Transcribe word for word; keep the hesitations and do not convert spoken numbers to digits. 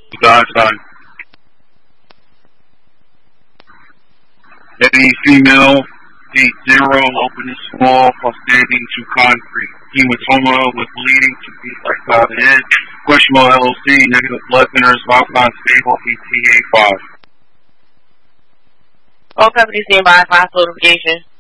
God side. Heavy female, gate zero, open and small, outstanding to concrete. Hematoma with bleeding to be like five head. Questionable L O C, negative blood thinners, Valcon stable, P T A five. All companies nearby, fast notification.